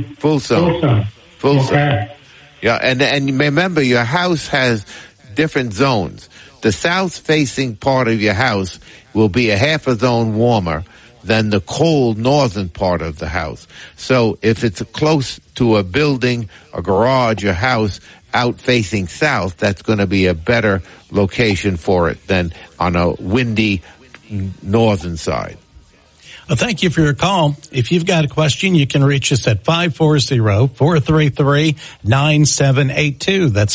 Full sun. Yeah, and remember, your house has different zones. The south-facing part of your house will be a half a zone warmer than the cold northern part of the house. So if it's close to a building, a garage, a house out facing south, that's going to be a better location for it than on a windy northern side. Well, thank you for your call. If you've got a question, you can reach us at 540-433-9782. That's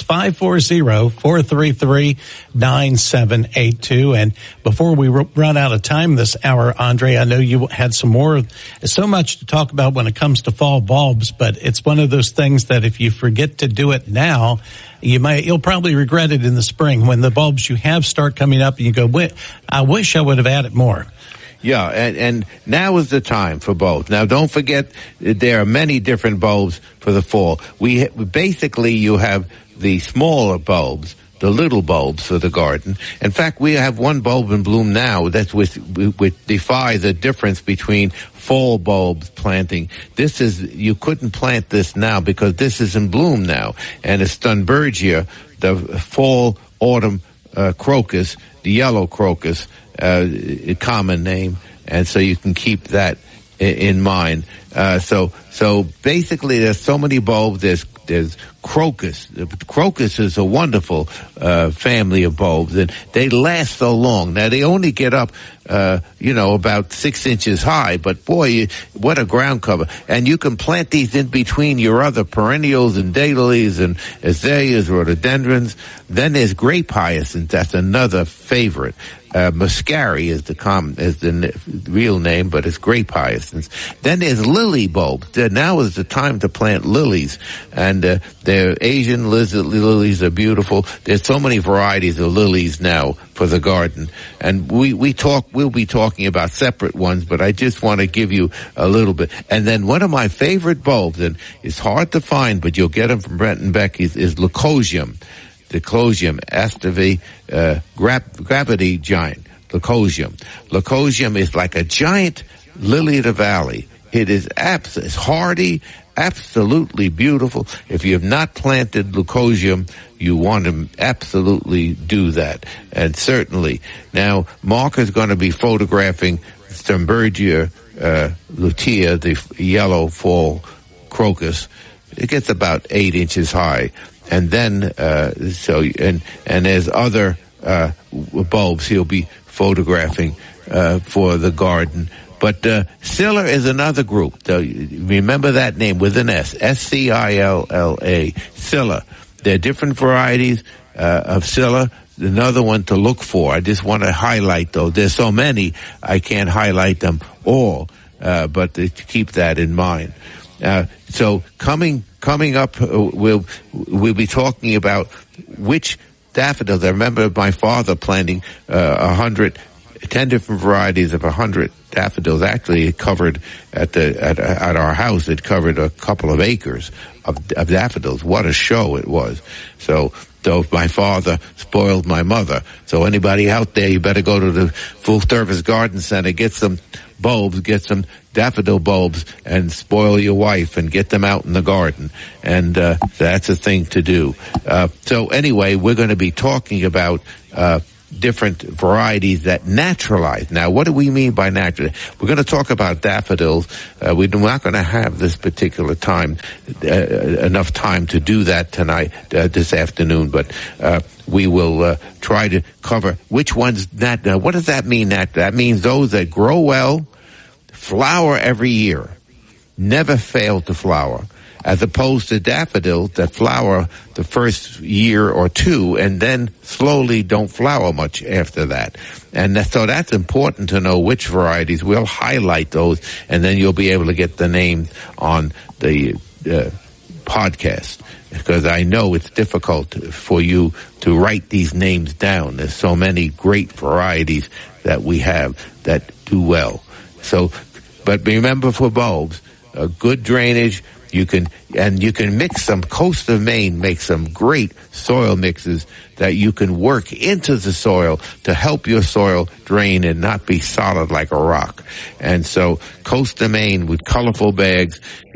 540-433-9782. And before we run out of time this hour, Andre, I know you had so much to talk about when it comes to fall bulbs, but it's one of those things that if you forget to do it now, you'll probably regret it in the spring when the bulbs you have start coming up and you go, I wish I would have added more. Yeah, and now is the time for both. Now, don't forget, there are many different bulbs for the fall. Basically, you have the smaller bulbs, the little bulbs for the garden. In fact, we have one bulb in bloom now that would defy the difference between fall bulbs planting. You couldn't plant this now because this is in bloom now. And it's Thunbergia, the fall autumn crocus, the yellow crocus, a common name, and so you can keep that in mind. So basically, there's so many bulbs. There's crocus. Crocus is a wonderful family of bulbs, and they last so long. Now they only get up, about 6 inches high, but boy, what a ground cover! And you can plant these in between your other perennials and daylilies and azaleas, rhododendrons. Then there's grape hyacinth. That's another favorite. Muscari is the real name, but it's grape hyacinths. Then there's lily bulbs. Now is the time to plant lilies, and the Asian lilies are beautiful. There's so many varieties of lilies now for the garden, and we'll be talking about separate ones, but I just want to give you a little bit. And then one of my favorite bulbs, and it's hard to find, but you'll get them from Brent and Beck, is Leucosium. The Leucosium, Astave, gravity giant, Leucosium. Leucosium is like a giant lily of the valley. It is it's hardy, absolutely beautiful. If you have not planted Leucosium, you want to absolutely do that. And certainly. Now, Mark is going to be photographing Thunbergia lutea, the yellow fall crocus. It gets about 8 inches high. And then, and there's other bulbs he'll be photographing for the garden. But Scilla is another group. Remember that name with an S. Scilla. Scilla. There are different varieties of Scilla. Another one to look for. I just want to highlight, though. There's so many, I can't highlight them all, but to keep that in mind. So coming up, we'll be talking about which daffodils. I remember my father planting 10 different varieties of 100 daffodils. Actually, it covered at our house. It covered a couple of acres of daffodils. What a show it was! So my father spoiled my mother. So anybody out there, you better go to the Full Service Garden Center, get some bulbs, get some daffodil bulbs, and spoil your wife and get them out in the garden. And that's a thing to do. So anyway, we're going to be talking about different varieties that naturalize. Now, what do we mean by natural? We're going to talk about daffodils. We're not going to have this particular time, enough time to do that tonight, this afternoon, but we will try to cover which ones natural. What does that mean, natural? That means those that grow well, flower every year, never fail to flower, as opposed to daffodils that flower the first year or two and then slowly don't flower much after that. And so that's important to know which varieties. We'll highlight those, and then you'll be able to get the names on the podcast, because I know it's difficult for you to write these names down. There's so many great varieties that we have that do well. So, but remember, for bulbs, good drainage. You can mix some. Coast of Maine makes some great soil mixes that you can work into the soil to help your soil drain and not be solid like a rock. And so Coast of Maine with colorful bags,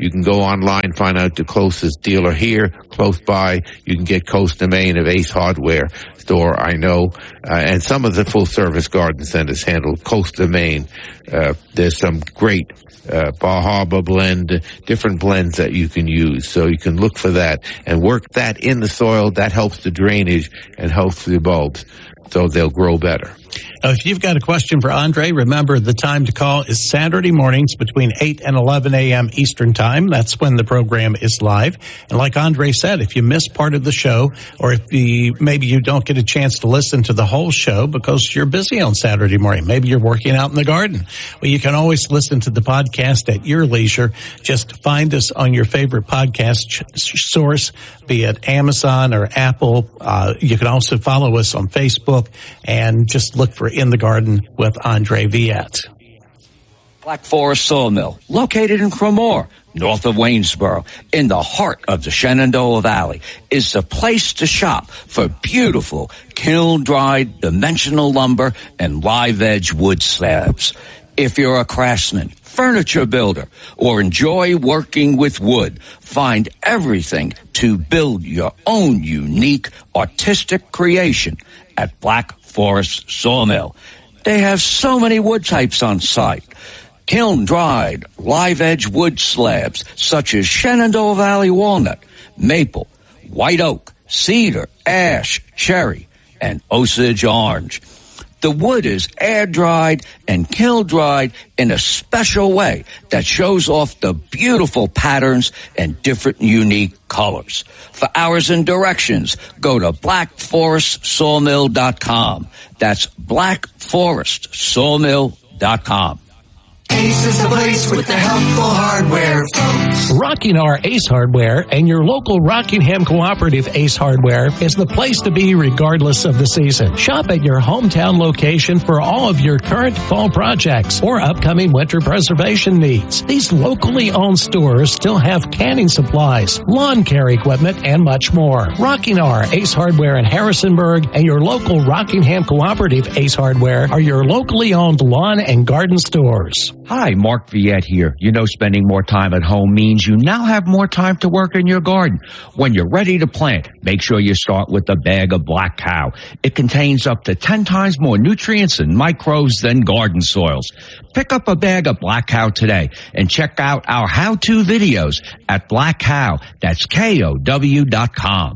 You can go online, find out the closest dealer here, close by. You can get coast to main of Ace Hardware store, I know, and some of the full-service garden centers handle coast to main. There's some great Bar Harbor blend, different blends that you can use. So you can look for that and work that in the soil. That helps the drainage and helps the bulbs, so they'll grow better. If you've got a question for Andre, remember the time to call is Saturday mornings between 8 and 11 a.m. Eastern Time. That's when the program is live. And like Andre said, if you miss part of the show, or if maybe you don't get a chance to listen to the whole show because you're busy on Saturday morning, maybe you're working out in the garden, well, you can always listen to the podcast at your leisure. Just find us on your favorite podcast source, be it Amazon or Apple. You can also follow us on Facebook and just look for In the Garden with Andre Viette. Black Forest Sawmill, located in Cremore, north of Waynesboro, in the heart of the Shenandoah Valley, is the place to shop for beautiful kiln-dried dimensional lumber and live-edge wood slabs. If you're a craftsman, furniture builder, or enjoy working with wood, find everything to build your own unique artistic creation at Black Forest Sawmill. They have so many wood types on site. Kiln-dried, live-edge wood slabs such as Shenandoah Valley walnut, maple, white oak, cedar, ash, cherry, and Osage orange. The wood is air-dried and kiln-dried in a special way that shows off the beautiful patterns and different unique colors. For hours and directions, go to blackforestsawmill.com. That's blackforestsawmill.com. Ace is the place with the helpful hardware, folks. Rockingham Ace Hardware and your local Rockingham Cooperative Ace Hardware is the place to be regardless of the season. Shop at your hometown location for all of your current fall projects or upcoming winter preservation needs. These locally owned stores still have canning supplies, lawn care equipment, and much more. Rockingham Ace Hardware in Harrisonburg and your local Rockingham Cooperative Ace Hardware are your locally owned lawn and garden stores. Hi, Mark Viette here. You know, spending more time at home means you now have more time to work in your garden. When you're ready to plant, make sure you start with a bag of Black Cow. It contains up to 10 times more nutrients and microbes than garden soils. Pick up a bag of Black Cow today and check out our how-to videos at Black Cow. That's KOW.com.